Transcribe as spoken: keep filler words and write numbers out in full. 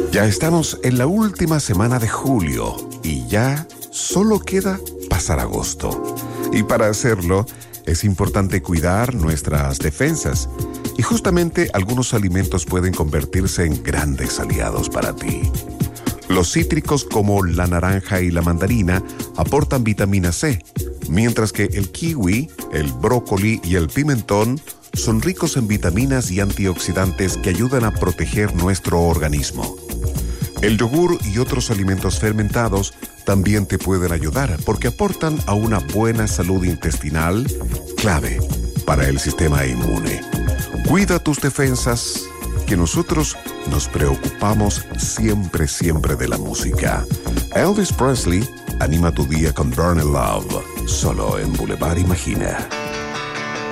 Ya estamos en la última semana de julio y ya solo queda pasar agosto. Y para hacerlo, es importante cuidar nuestras defensas. Y justamente algunos alimentos pueden convertirse en grandes aliados para ti. Los cítricos como la naranja y la mandarina aportan vitamina C, mientras que el kiwi, el brócoli y el pimentón son ricos en vitaminas y antioxidantes que ayudan a proteger nuestro organismo. El yogur y otros alimentos fermentados también te pueden ayudar porque aportan a una buena salud intestinal, clave para el sistema inmune. Cuida tus defensas, que nosotros nos preocupamos siempre, siempre de la música. Elvis Presley anima tu día con Burning Love, solo en Boulevard Imagina.